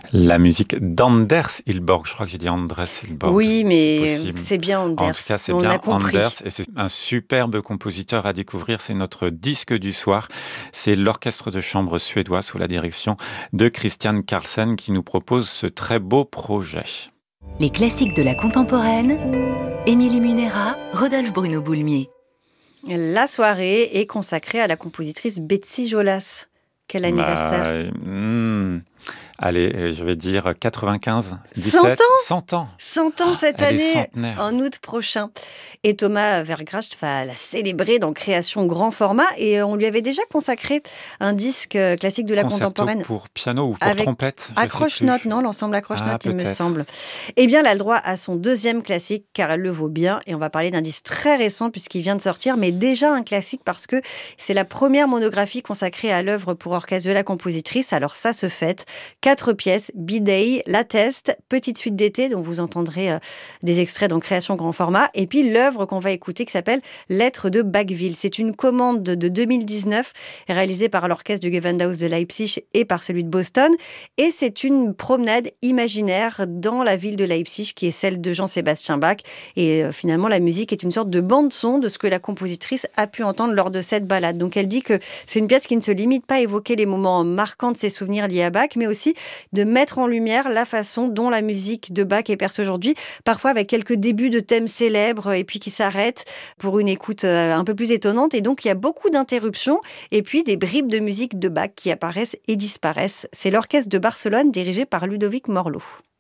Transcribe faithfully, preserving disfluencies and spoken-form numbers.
La musique d'Anders Hilborg. Je crois que j'ai dit Andres Hilborg. Oui, mais c'est, c'est bien Anders. En tout cas, c'est on bien a compris. Anders. Et c'est un superbe compositeur à découvrir. C'est notre disque du soir. C'est l'orchestre de chambre suédois sous la direction de Christian Carlsen qui nous propose ce très beau projet. Les classiques de la contemporaine, Émilie Munera, Rodolphe Bruno Boulmier. La soirée est consacrée à la compositrice Betsy Jolas. Quel anniversaire bah, hmm, Allez, je vais dire quatre-vingt-quinze, cent dix-sept, ans cent ans. cent ans cette Elle est année, centenaire. en août prochain. Et Thomas Vergracht va la célébrer dans Création grand format. Et on lui avait déjà consacré un disque classique de la Concerto contemporaine. pour piano ou pour avec trompette accroche-notes, non, l'ensemble accroche-notes, ah, il me semble. Eh bien, elle a le droit à son deuxième classique, car elle le vaut bien. Et on va parler d'un disque très récent, puisqu'il vient de sortir, mais déjà un classique, parce que c'est la première monographie consacrée à l'œuvre pour orchestre de la compositrice. Alors ça se fête. Quatre pièces, Bidet, La Teste, Petite suite d'été, dont vous entendrez euh, des extraits dans Création grand format, et puis l'œuvre qu'on va écouter qui s'appelle Lettres de Bachville. C'est une commande de deux mille dix-neuf réalisée par l'orchestre du Gewandhaus de Leipzig et par celui de Boston, et c'est une promenade imaginaire dans la ville de Leipzig qui est celle de Jean-Sébastien Bach, et euh, finalement la musique est une sorte de bande-son de ce que la compositrice a pu entendre lors de cette balade. Donc elle dit que c'est une pièce qui ne se limite pas à évoquer les moments marquants de ses souvenirs liés à Bach, mais aussi de mettre en lumière la façon dont la musique de Bach est perçue aujourd'hui, parfois avec quelques débuts de thèmes célèbres et puis qui s'arrêtent pour une écoute un peu plus étonnante. Et donc, il y a beaucoup d'interruptions et puis des bribes de musique de Bach qui apparaissent et disparaissent. C'est l'orchestre de Barcelone dirigé par Ludovic Morlot.